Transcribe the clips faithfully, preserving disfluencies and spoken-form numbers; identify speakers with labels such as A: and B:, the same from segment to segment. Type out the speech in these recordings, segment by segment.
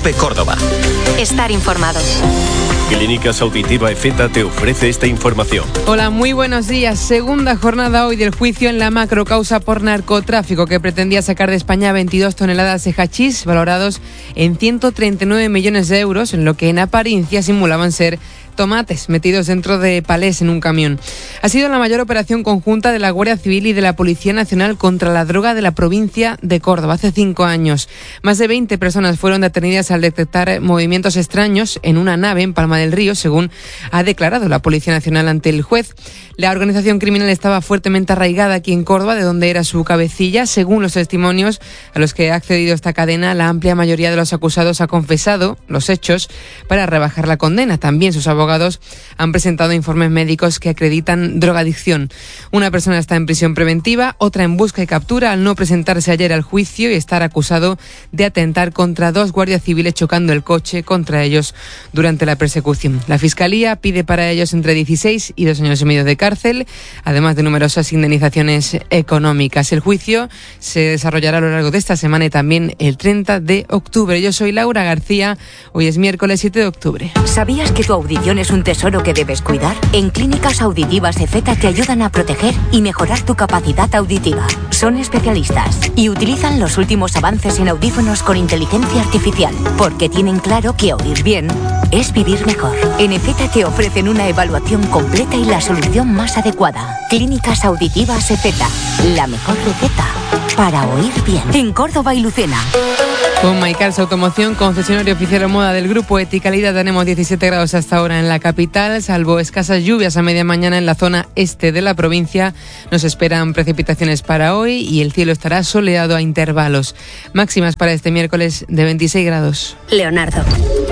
A: COPE Córdoba.
B: Estar informados.
C: Clínicas Auditiva EFETA te ofrece esta información.
D: Hola, muy buenos días. Segunda jornada hoy del juicio en la macrocausa por narcotráfico que pretendía sacar de España veintidós toneladas de hachís valorados en ciento treinta y nueve millones de euros, en lo que en apariencia simulaban ser tomates metidos dentro de palés en un camión. Ha sido la mayor operación conjunta de la Guardia Civil y de la Policía Nacional contra la droga de la provincia de Córdoba hace cinco años. Más de veinte personas fueron detenidas al detectar movimientos extraños en una nave en Palma del Río, según ha declarado la Policía Nacional ante el juez. La organización criminal estaba fuertemente arraigada aquí en Córdoba, de donde era su cabecilla. Según los testimonios a los que ha accedido esta cadena, la amplia mayoría de los acusados ha confesado los hechos para rebajar la condena. También sus abogados abogados han presentado informes médicos que acreditan drogadicción. Una persona está en prisión preventiva, otra en busca y captura al no presentarse ayer al juicio y estar acusado de atentar contra dos guardias civiles chocando el coche contra ellos durante la persecución. La Fiscalía pide para ellos entre dieciséis y dos años y medio de cárcel, además de numerosas indemnizaciones económicas. El juicio se desarrollará a lo largo de esta semana y también el treinta de octubre. Yo soy Laura García. Hoy es miércoles siete de octubre.
E: ¿Sabías que tu audición es un tesoro que debes cuidar? En Clínicas Auditivas EFETA te ayudan a proteger y mejorar tu capacidad auditiva. Son especialistas y utilizan los últimos avances en audífonos con inteligencia artificial, porque tienen claro que oír bien es vivir mejor. En EFETA te ofrecen una evaluación completa y la solución más adecuada. Clínicas Auditivas EFETA, la mejor receta para oír bien. En Córdoba y Lucena.
D: Con Maicars Automoción, concesionario oficial de moda del Grupo Eticalidad, tenemos diecisiete grados hasta ahora en la capital, salvo escasas lluvias a media mañana en la zona este de la provincia. Nos esperan precipitaciones para hoy y el cielo estará soleado a intervalos. Máximas para este miércoles de veintiséis grados.
F: Leonardo,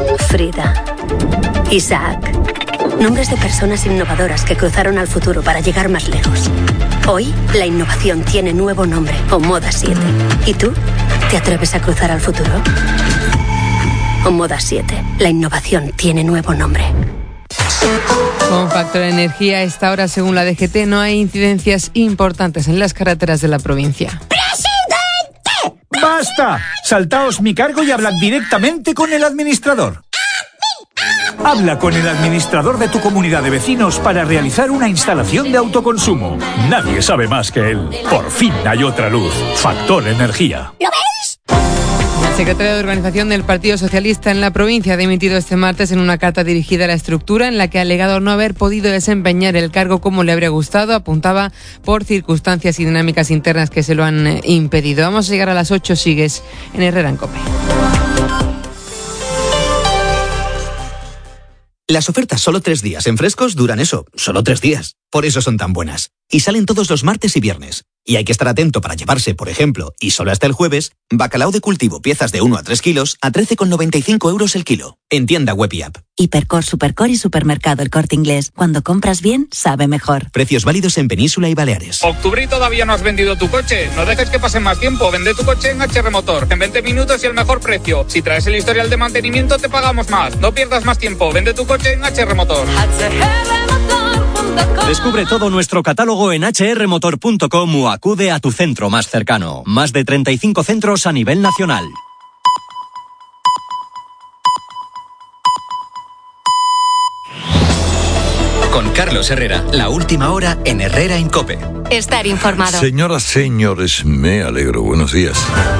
F: Frida, Isaac. Nombres de personas innovadoras que cruzaron al futuro para llegar más lejos. Hoy, la innovación tiene nuevo nombre, Omoda siete. ¿Y tú? ¿Te atreves a cruzar al futuro? Omoda siete. La innovación tiene nuevo nombre.
D: Con Factor Energía, a esta hora, según la D G T, no hay incidencias importantes en las carreteras de la provincia.
G: ¡Presidente! ¡Basta! Saltaos mi cargo y hablad directamente con el administrador. Habla con el administrador de tu comunidad de vecinos para realizar una instalación de autoconsumo. Nadie sabe más que él. Por fin hay otra luz. Factor Energía.
F: ¿Lo veis?
D: El secretario de Organización del Partido Socialista en la provincia ha dimitido este martes en una carta dirigida a la estructura, en la que ha alegado no haber podido desempeñar el cargo como le habría gustado. Apuntaba por circunstancias y dinámicas internas que se lo han impedido. Vamos a llegar a las ocho. Sigues en Herrera en COPE.
A: Las ofertas solo tres días en Frescos duran eso, solo tres días. Por eso son tan buenas. Y salen todos los martes y viernes. Y hay que estar atento para llevarse, por ejemplo, y solo hasta el jueves, bacalao de cultivo piezas de uno a tres kilos a trece con noventa y cinco euros el kilo. En tienda web y app.
E: Hipercor, Supercor y Supermercado El Corte Inglés. Cuando compras bien, sabe mejor.
A: Precios válidos en Península y Baleares.
H: Octubre y todavía no has vendido tu coche. No dejes que pase más tiempo. Vende tu coche en H R Motor. En veinte minutos y el mejor precio. Si traes el historial de mantenimiento, te pagamos más. No pierdas más tiempo. Vende tu coche en H R Motor.
I: Descubre todo nuestro catálogo en h r motor punto com o acude a tu centro más cercano. Más de treinta y cinco centros a nivel nacional.
A: Con Carlos Herrera, la última hora en Herrera en COPE.
B: Estar informado.
J: Señoras, señores, me alegro. Buenos días.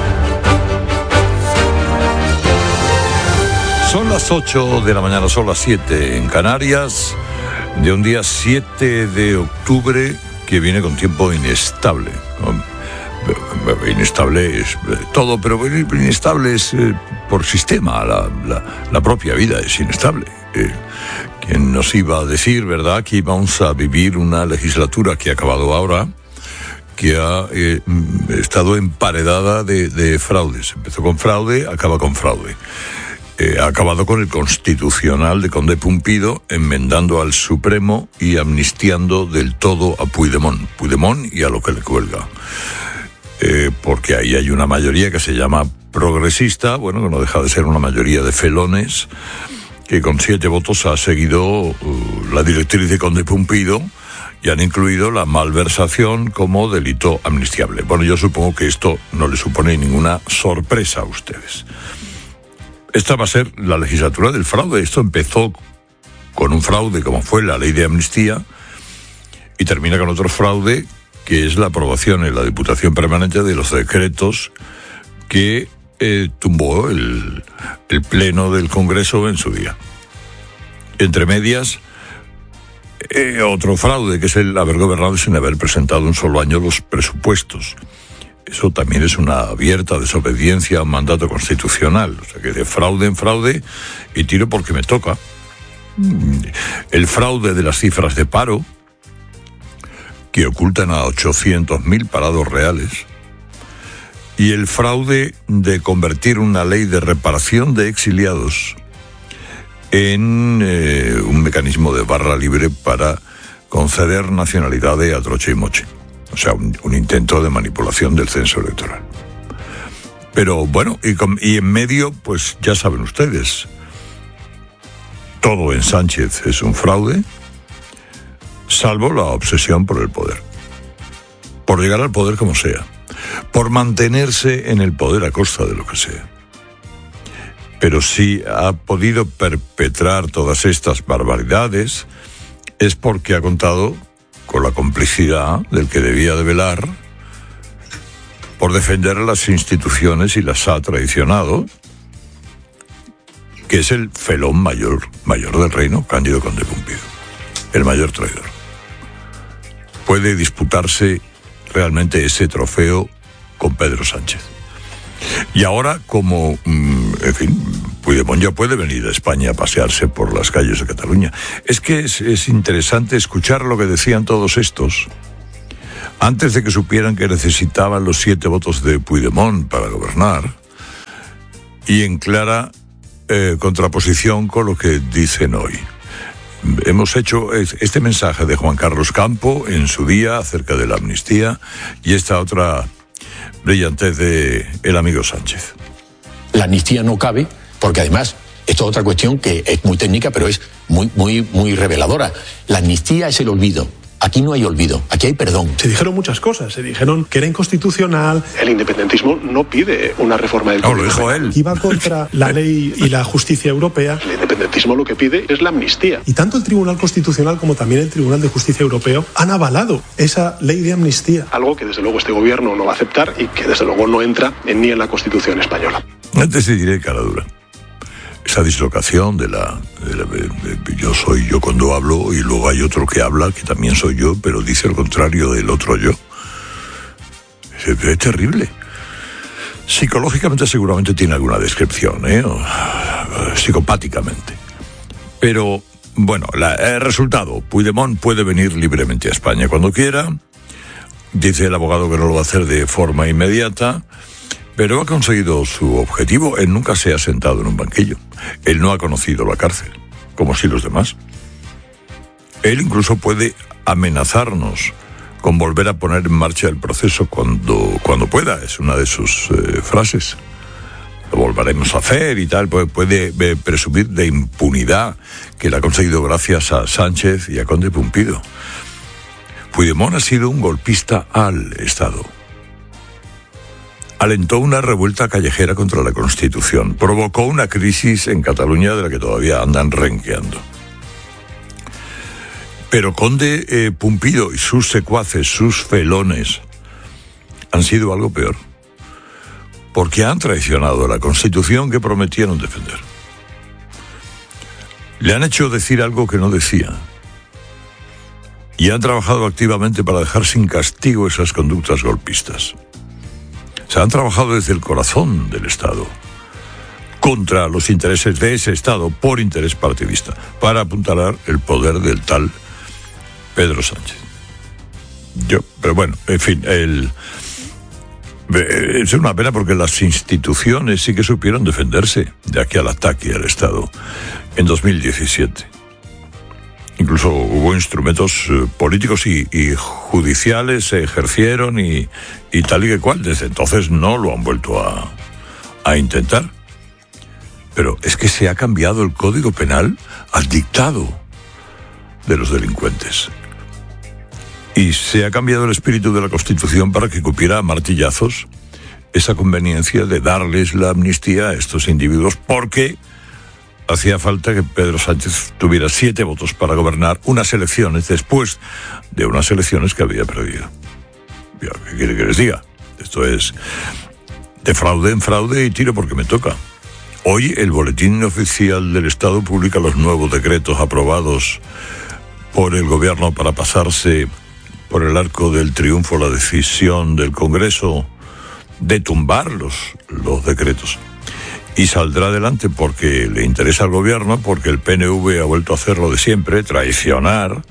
J: Son las ocho de la mañana, son las siete en Canarias, de un día siete de octubre que viene con tiempo inestable. Inestable es todo, pero inestable es eh, por sistema. La, la, la propia vida es inestable. Eh, ¿Quién nos iba a decir, verdad, que íbamos a vivir una legislatura que ha acabado ahora, que ha eh, estado emparedada de, de fraudes? Empezó con fraude, acaba con fraude. Eh, ha acabado con el constitucional de Conde Pumpido, enmendando al Supremo y amnistiando del todo a Puigdemont. Puigdemont y a lo que le cuelga. Eh, porque ahí hay una mayoría que se llama progresista, bueno, que no deja de ser una mayoría de felones, que con siete votos ha seguido uh, la directriz de Conde Pumpido y han incluido la malversación como delito amnistiable. Bueno, yo supongo que esto no le supone ninguna sorpresa a ustedes. esta va a ser la legislatura del fraude. Esto empezó con un fraude como fue la ley de amnistía y termina con otro fraude que es la aprobación en la Diputación Permanente de los decretos que eh, tumbó el, el Pleno del Congreso en su día. Entre medias, eh, otro fraude, que es el haber gobernado sin haber presentado un solo año los presupuestos. Eso también es una abierta desobediencia a un mandato constitucional. O sea que de fraude en fraude y tiro porque me toca. El fraude de las cifras de paro, que ocultan a ochocientos mil parados reales. Y el fraude de convertir una ley de reparación de exiliados en eh, un mecanismo de barra libre para conceder nacionalidades a troche y moche. O sea, un, un intento de manipulación del censo electoral. Pero bueno, y, con, y en medio, pues ya saben ustedes, todo en Sánchez es un fraude, salvo la obsesión por el poder. Por llegar al poder como sea. Por mantenerse en el poder a costa de lo que sea. Pero si ha podido perpetrar todas estas barbaridades, es porque ha contado con la complicidad del que debía de velar por defender a las instituciones y las ha traicionado, que es el felón mayor, mayor del reino, Cándido Conde Pumpido, el mayor traidor. Puede disputarse realmente ese trofeo con Pedro Sánchez. Y ahora, como, en fin, Puigdemont ya puede venir a España a pasearse por las calles de Cataluña. Es que es, es interesante escuchar lo que decían todos estos antes de que supieran que necesitaban los siete votos de Puigdemont para gobernar, y en clara eh, contraposición con lo que dicen hoy. Hemos hecho este mensaje de Juan Carlos Campo en su día acerca de la amnistía y esta otra brillantez de el amigo Sánchez.
K: La amnistía no cabe porque además, esto es otra cuestión que es muy técnica pero es muy, muy, muy reveladora. La amnistía es el olvido. Aquí no hay olvido, aquí hay perdón.
L: Se dijeron muchas cosas, se dijeron que era inconstitucional.
M: El independentismo no pide una reforma del
J: Código. No, lo dijo él.
L: Iba contra la ley y la justicia europea.
M: El independentismo lo que pide es la amnistía.
L: Y tanto el Tribunal Constitucional como también el Tribunal de Justicia Europeo han avalado esa ley de amnistía.
M: Algo que desde luego este gobierno no va a aceptar y que desde luego no entra en, ni en la Constitución española.
J: Antes te diré cara dura. Esa dislocación de la, de la de, de, yo soy yo cuando hablo y luego hay otro que habla que también soy yo pero dice lo contrario del otro yo, es, es terrible. Psicológicamente seguramente tiene alguna descripción, ¿eh? O, psicopáticamente, pero bueno, la, el resultado, Puigdemont puede venir libremente a España cuando quiera. Dice el abogado que no lo va a hacer de forma inmediata, pero ha conseguido su objetivo. Él nunca se ha sentado en un banquillo. Él no ha conocido la cárcel, como si los demás. Él incluso puede amenazarnos con volver a poner en marcha el proceso cuando, cuando pueda. Es una de sus eh, frases. Lo volveremos a hacer y tal. Puede, puede eh, presumir de impunidad que la ha conseguido gracias a Sánchez y a Conde Pumpido. Puigdemont ha sido un golpista al Estado. Alentó una revuelta callejera contra la Constitución. Provocó una crisis en Cataluña de la que todavía andan renqueando. Pero Conde eh, Pumpido y sus secuaces, sus felones, han sido algo peor. Porque han traicionado la Constitución que prometieron defender. Le han hecho decir algo que no decía. Y han trabajado activamente para dejar sin castigo esas conductas golpistas. Se han trabajado desde el corazón del Estado, contra los intereses de ese Estado, por interés partidista, para apuntalar el poder del tal Pedro Sánchez. Yo, pero bueno, en fin, el, es una pena porque las instituciones sí que supieron defenderse de aquí al ataque al Estado en dos mil diecisiete. Incluso hubo instrumentos eh, políticos y, y judiciales se ejercieron y, y tal y que cual. Desde entonces no lo han vuelto a, a intentar. Pero es que se ha cambiado el Código Penal al dictado de los delincuentes. Y se ha cambiado el espíritu de la Constitución para que cupiera a martillazos esa conveniencia de darles la amnistía a estos individuos porque hacía falta que Pedro Sánchez tuviera siete votos para gobernar unas elecciones después de unas elecciones que había perdido. ¿Qué quiere que les diga? Esto es de fraude en fraude y tiro porque me toca. Hoy el Boletín Oficial del Estado publica los nuevos decretos aprobados por el gobierno para pasarse por el arco del triunfo la decisión del Congreso de tumbar los, los decretos. Y saldrá adelante porque le interesa al gobierno, porque el P N V ha vuelto a hacer lo de siempre, traicionar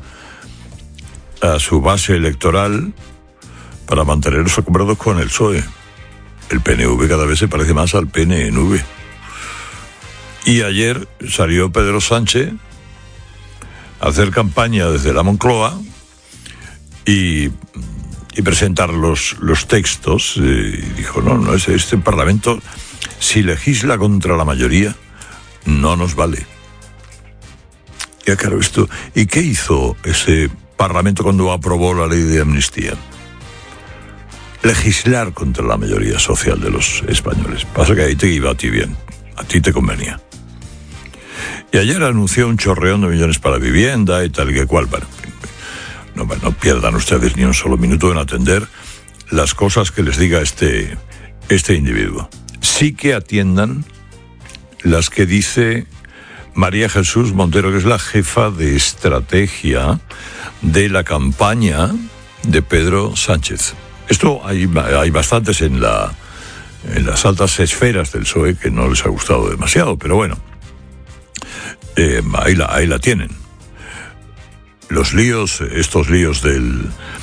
J: a su base electoral para mantener los acuerdos con el P S O E. El P N V cada vez se parece más al P N V. Y ayer salió Pedro Sánchez a hacer campaña desde la Moncloa y, y presentar los, los textos. Y dijo, no, no, este, este Parlamento, si legisla contra la mayoría, no nos vale. Ya claro, esto. ¿Y qué hizo ese Parlamento cuando aprobó la ley de amnistía? Legislar contra la mayoría social de los españoles. Pasa que ahí te iba a ti bien, a ti te convenía. Y ayer anunció un chorreón de millones para vivienda y tal y que cual. Bueno, no, no pierdan ustedes ni un solo minuto en atender las cosas que les diga este, este individuo. Sí que atiendan las que dice María Jesús Montero, que es la jefa de estrategia de la campaña de Pedro Sánchez. Esto hay, hay bastantes en, la, en las altas esferas del P S O E que no les ha gustado demasiado, pero bueno, eh, ahí, la, ahí la tienen. Los líos, estos líos del...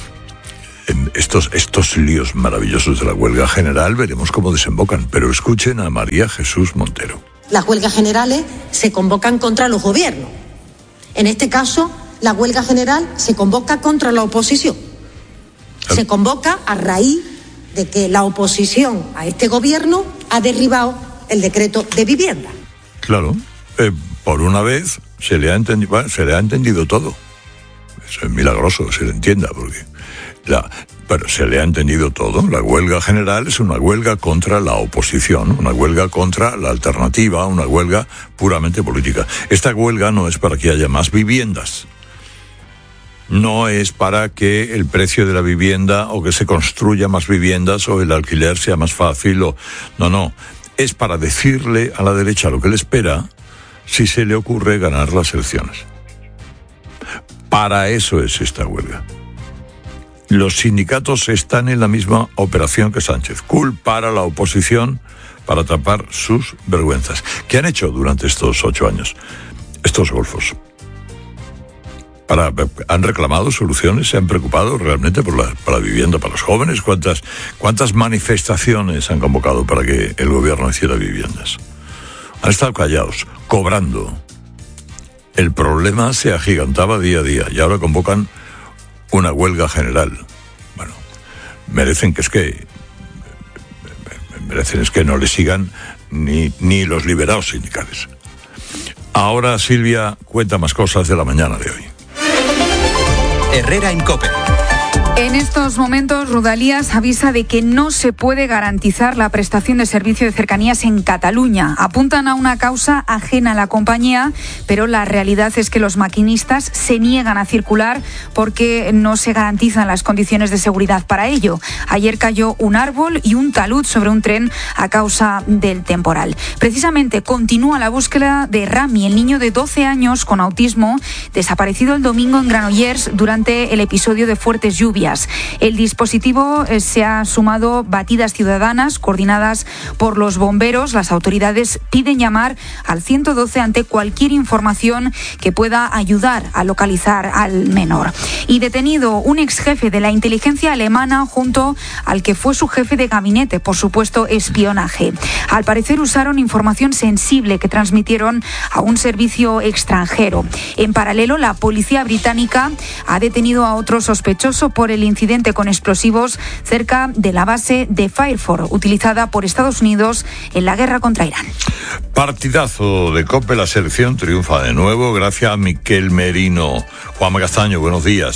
J: Estos, estos líos maravillosos de la huelga general, veremos cómo desembocan, pero escuchen a María Jesús Montero.
N: Las huelgas generales se convocan contra los gobiernos. En este caso, la huelga general se convoca contra la oposición. Se convoca a raíz de que la oposición a este gobierno ha derribado el decreto de vivienda.
J: Claro, eh, por una vez se le ha entendido, bueno, se le ha entendido todo. Eso es milagroso, se le entienda, porque la, pero se le ha entendido todo. La huelga general es una huelga contra la oposición, una huelga contra la alternativa, una huelga puramente política. Esta huelga no es para que haya más viviendas. No es para que el precio de la vivienda o que se construya más viviendas o el alquiler sea más fácil. O, no, no. Es para decirle a la derecha lo que le espera si se le ocurre ganar las elecciones. Para eso es esta huelga. Los sindicatos están en la misma operación que Sánchez. Culpar a la oposición para tapar sus vergüenzas. ¿Qué han hecho durante estos ocho años estos golfos? Para, han reclamado soluciones, se han preocupado realmente por la, por la vivienda para los jóvenes. ¿Cuántas, cuántas manifestaciones han convocado para que el gobierno hiciera viviendas? Han estado callados, cobrando. El problema se agigantaba día a día y ahora convocan una huelga general. Bueno, merecen que es que merecen es que no le sigan ni, ni los liberados sindicales. Ahora Silvia cuenta más cosas de la mañana de hoy.
O: Herrera en COPE. En estos momentos, Rodalies avisa de que no se puede garantizar la prestación de servicio de cercanías en Cataluña. Apuntan a una causa ajena a la compañía, pero la realidad es que los maquinistas se niegan a circular porque no se garantizan las condiciones de seguridad para ello. Ayer cayó un árbol y un talud sobre un tren a causa del temporal. Precisamente continúa la búsqueda de Rami, el niño de doce años con autismo, desaparecido el domingo en Granollers durante el episodio de fuertes lluvias. El dispositivo eh, se ha sumado batidas ciudadanas coordinadas por los bomberos. Las autoridades piden llamar al ciento doce ante cualquier información que pueda ayudar a localizar al menor. Y detenido un ex jefe de la inteligencia alemana junto al que fue su jefe de gabinete, por supuesto espionaje. Al parecer usaron información sensible que transmitieron a un servicio extranjero. En paralelo, la policía británica ha detenido a otro sospechoso por el incidente con explosivos cerca de la base de Fairford, utilizada por Estados Unidos en la guerra contra Irán.
J: Partidazo de COPE, la selección triunfa de nuevo gracias a Miquel Merino. Juanma Castaño, buenos días.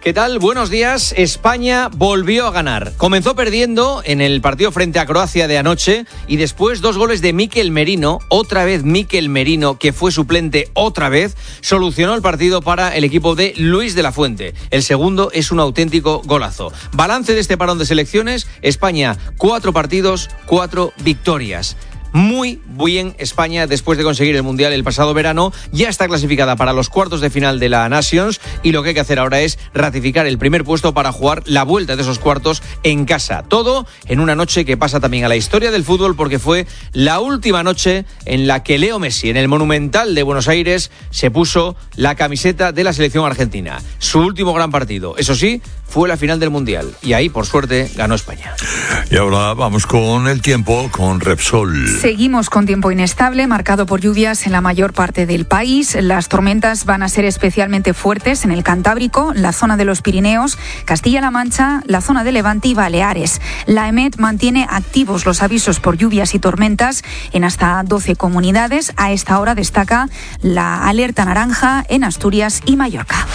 P: ¿Qué tal? Buenos días. España volvió a ganar. Comenzó perdiendo en el partido frente a Croacia de anoche y después dos goles de Mikel Merino, otra vez Mikel Merino, que fue suplente otra vez, solucionó el partido para el equipo de Luis de la Fuente. El segundo es un auténtico golazo. Balance de este parón de selecciones: España, cuatro partidos, cuatro victorias. Muy bien España después de conseguir el Mundial el pasado verano. Ya está clasificada para los cuartos de final de la Nations y lo que hay que hacer ahora es ratificar el primer puesto para jugar la vuelta de esos cuartos en casa. Todo en una noche que pasa también a la historia del fútbol porque fue la última noche en la que Leo Messi, en el Monumental de Buenos Aires, se puso la camiseta de la selección argentina. Su último gran partido. Eso sí, fue la final del Mundial y ahí, por suerte, ganó España.
J: Y ahora vamos con el tiempo, con Repsol.
O: Seguimos con tiempo inestable, marcado por lluvias en la mayor parte del país. Las tormentas van a ser especialmente fuertes en el Cantábrico, la zona de los Pirineos, Castilla-La Mancha, la zona de Levante y Baleares. La EMET mantiene activos los avisos por lluvias y tormentas en hasta doce comunidades. A esta hora destaca la alerta naranja en Asturias y Mallorca.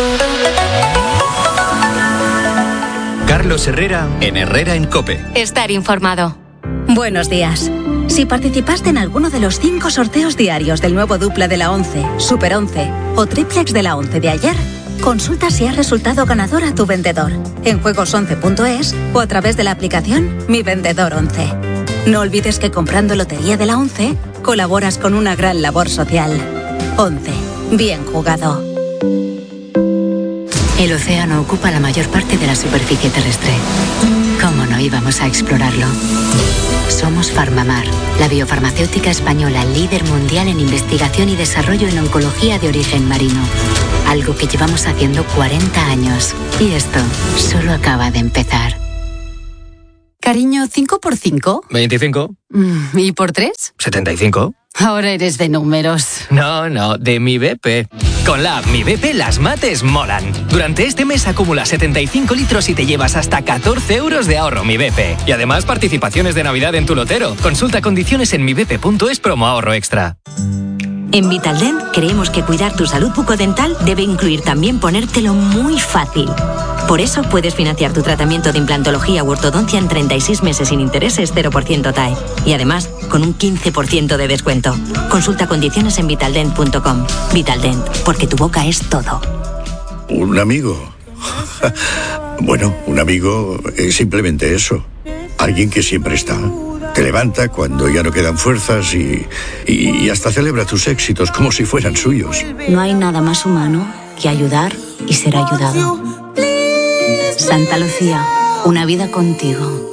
Q: Carlos Herrera en Herrera en COPE.
B: Estar informado.
F: Buenos días. Si participaste en alguno de los cinco sorteos diarios del nuevo Dupla de la once, Super once o Triplex de la once de ayer, consulta si has resultado ganador a tu vendedor en juegos once punto es o a través de la aplicación Mi Vendedor once. No olvides que comprando Lotería de la once colaboras con una gran labor social. once. Bien jugado.
E: El océano ocupa la mayor parte de la superficie terrestre. ¿Cómo no íbamos a explorarlo? Somos Farmamar, la biofarmacéutica española líder mundial en investigación y desarrollo en oncología de origen marino. Algo que llevamos haciendo cuarenta años. Y esto solo acaba de empezar.
R: Cariño, ¿cinco por cinco?
S: veinticinco.
R: ¿Y por tres?
S: setenta y cinco.
R: Ahora eres de números.
S: No, no, de mi B P. Con la app Mi B P las mates molan. Durante este mes acumula setenta y cinco litros y te llevas hasta catorce euros de ahorro Mi B P. Y además participaciones de Navidad en tu lotero. Consulta condiciones en mi b p punto es promo ahorro extra.
E: En Vitaldent creemos que cuidar tu salud bucodental debe incluir también ponértelo muy fácil. Por eso puedes financiar tu tratamiento de implantología u ortodoncia en treinta y seis meses sin intereses cero por ciento T A E. Y además, con un quince por ciento de descuento. Consulta condiciones en vitaldent punto com. Vitaldent, porque tu boca es todo.
T: ¿Un amigo? Bueno, un amigo es simplemente eso. Alguien que siempre está. Te levanta cuando ya no quedan fuerzas y, y, y hasta celebra tus éxitos como si fueran suyos.
E: No hay nada más humano que ayudar y ser ayudado. Santa Lucía, una vida contigo.